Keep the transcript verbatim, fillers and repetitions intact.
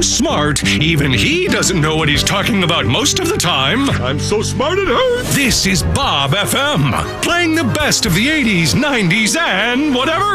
so smart, even he doesn't know what he's talking about most of the time. I'm so smart it hurts. This is Bob F M, playing the best of the eighties, nineties, and whatever.